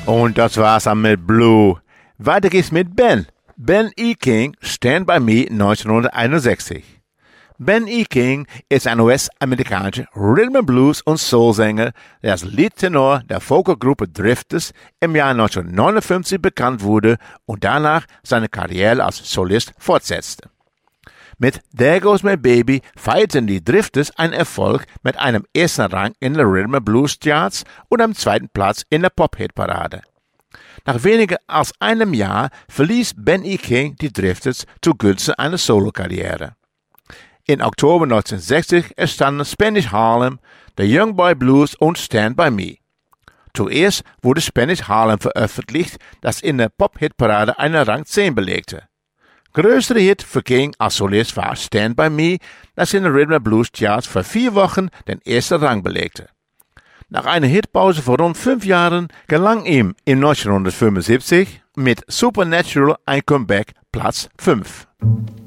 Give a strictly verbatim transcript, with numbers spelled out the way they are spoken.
Und das war's dann mit Blue. Weiter geht's mit Ben. Ben E. King, Stand By Me neunzehnhunderteinundsechzig. Ben E. King ist ein U S-amerikanischer Rhythm and Blues- und Soul-Sänger, der als Leadtenor der Vokalgruppe Drifters im Jahr neunzehnhundertneunundfünfzig bekannt wurde und danach seine Karriere als Solist fortsetzte. Mit There Goes My Baby feierten die Drifters einen Erfolg mit einem ersten Rang in der Rhythm and Blues Charts und einem zweiten Platz in der Pop-Hit-Parade. Nach weniger als einem Jahr verließ Ben E. King die Drifters zugunsten einer Solo-Karriere. In Oktober neunzehnhundertsechzig entstanden Spanish Harlem, The Young Boy Blues und Stand By Me. Zuerst wurde Spanish Harlem veröffentlicht, das in der Pop-Hit-Parade einen Rang zehn belegte. Größter Hit für King als Solist war Stand By Me, das in der Rhythm and Blues Charts für vier Wochen den ersten Rang belegte. Nach einer Hitpause von rund fünf Jahren gelang ihm im neunzehnhundertfünfundsiebzig mit Supernatural ein Comeback Platz fünf.